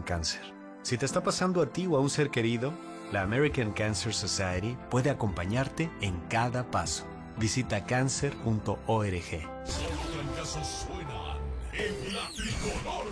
cáncer. Si te está pasando a ti o a un ser querido, la American Cancer Society puede acompañarte en cada paso. Visita cancer.org. Solo trancazo suenan en la tricolor.